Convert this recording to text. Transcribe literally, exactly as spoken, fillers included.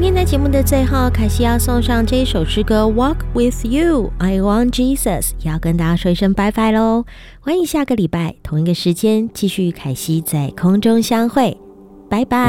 天在节目的最后，凯西要送上这一首诗歌 Walk with you, I want Jesus， 也要跟大家说一声拜拜咯。欢迎下个礼拜同一个时间继续与凯西在空中相会，拜拜。